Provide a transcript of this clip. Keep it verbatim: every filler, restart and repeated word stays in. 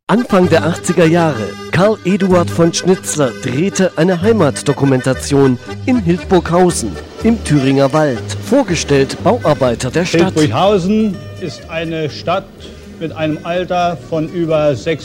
Anfang der achtziger Jahre. Karl Eduard von Schnitzler drehte eine Heimatdokumentation in Hildburghausen im Thüringer Wald. Vorgestellt Bauarbeiter der Stadt. Hildburghausen ist eine Stadt mit einem Alter von über